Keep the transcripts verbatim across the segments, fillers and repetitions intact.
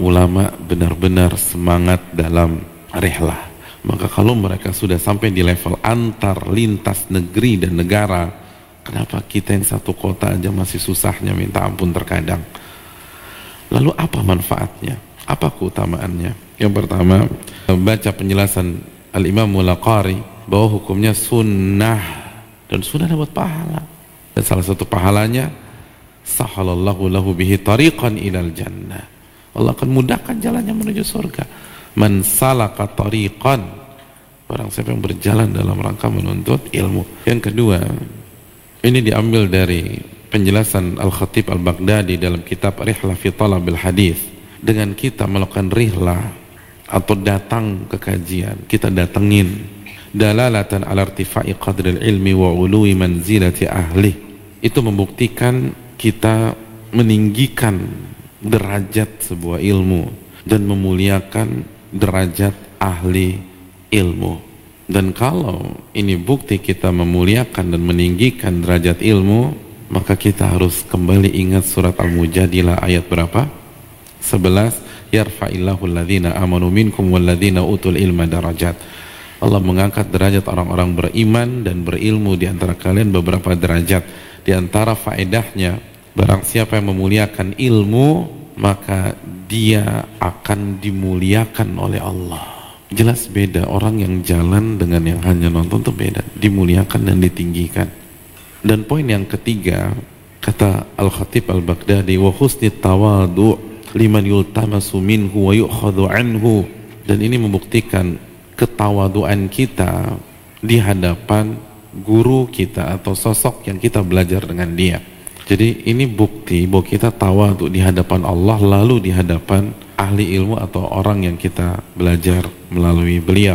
ulama benar-benar semangat dalam rihlah. Maka kalau mereka sudah sampai di level antar lintas negeri dan negara, kenapa kita yang satu kota aja masih susahnya minta ampun terkadang? Lalu apa manfaatnya? Apa keutamaannya? Yang pertama, baca penjelasan Al-Imam Mulaqari bahwa hukumnya sunnah, dan sunnah dapat pahala. Dan salah satu pahalanya, sahalallahu lahu bihi tariqan ilal jannah. Allah akan mudahkan jalannya menuju surga. Man salaka tariqan, orang siapa yang berjalan dalam rangka menuntut ilmu. Yang kedua, ini diambil dari penjelasan Al-Khatib Al-Baghdadi dalam kitab Rihlah fi Talabil Hadis. Dengan kita melakukan rihlah atau datang ke kajian, kita datengin, dalalatan ala irtifai qadril ilmi wa ului manzilati ahli, itu membuktikan kita meninggikan derajat sebuah ilmu dan memuliakan derajat ahli ilmu. Dan kalau ini bukti kita memuliakan dan meninggikan derajat ilmu, maka kita harus kembali ingat surat Al-Mujadilah ayat berapa? sebelas, yarfa'illahu alladhina amanu minkum walladhina utul ilma darajat. Allah mengangkat derajat orang-orang beriman dan berilmu di antara kalian beberapa derajat. Di antara faedahnya, barang siapa yang memuliakan ilmu, maka dia akan dimuliakan oleh Allah. Jelas beda, orang yang jalan dengan yang hanya nonton itu beda, dimuliakan dan ditinggikan. Dan poin yang ketiga, kata Al-Khatib Al-Baghdadi, wa husnit tawadu' liman yultamasu minhu wa yu'khadhu anhu. Dan ini membuktikan ketawaduan kita di hadapan guru kita atau sosok yang kita belajar dengan dia. Jadi ini bukti bahwa kita tawadu di hadapan Allah, lalu di hadapan ahli ilmu atau orang yang kita belajar melalui beliau.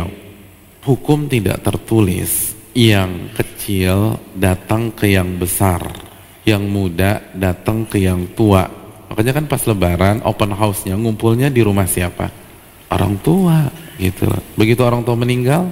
Hukum tidak tertulis, yang kecil datang ke yang besar, yang muda datang ke yang tua. Makanya kan pas lebaran open house-nya ngumpulnya di rumah siapa? Orang tua gitu. Begitu orang tua meninggal,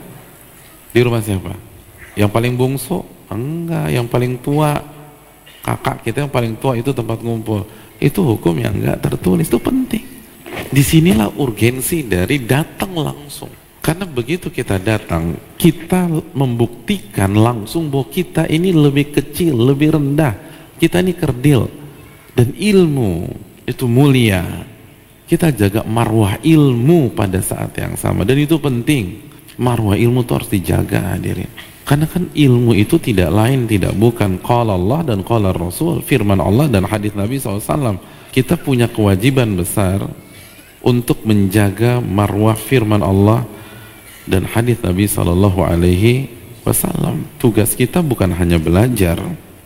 di rumah siapa? Yang paling bungsu? Enggak, yang paling tua. Kakak kita yang paling tua itu tempat ngumpul. Itu hukum yang enggak tertulis, itu penting. Disinilah urgensi dari datang langsung. Karena begitu kita datang, kita membuktikan langsung bahwa kita ini lebih kecil, lebih rendah. Kita ini kerdil. Dan ilmu itu mulia. Kita jaga marwah ilmu pada saat yang sama. Dan itu penting. Marwah ilmu itu harus dijaga, hadirin. Karena kan ilmu itu tidak lain, tidak bukan qala Allah dan qala Rasul, firman Allah dan hadis Nabi shallallahu alaihi wasallam. Kita punya kewajiban besar untuk menjaga marwah firman Allah dan hadis Nabi shallallahu alaihi wasallam. Tugas kita bukan hanya belajar,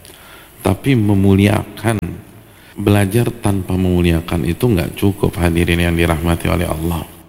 tapi memuliakan. Belajar tanpa memuliakan itu nggak cukup, hadirin yang dirahmati oleh Allah.